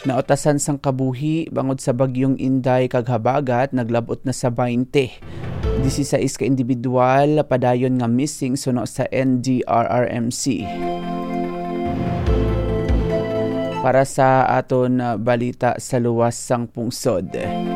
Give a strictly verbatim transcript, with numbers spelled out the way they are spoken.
Naotasan sang kabuhi bangod sa bagyong Inday kag habagat naglabot na sa twenty. sixteen ka individual padayon nga missing suno sa N D R R M C. Para sa aton balita sa luwas sang pungsod.